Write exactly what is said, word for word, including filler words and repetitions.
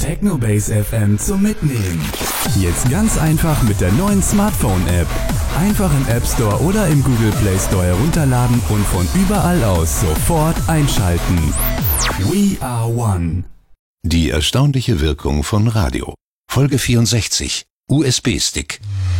Technobase F M zum Mitnehmen. Jetzt ganz einfach mit der neuen Smartphone-App. Einfach im App Store oder im Google Play Store herunterladen und von überall aus sofort einschalten. We are one. Die erstaunliche Wirkung von Radio. Folge vierundsechzig. U S B-Stick.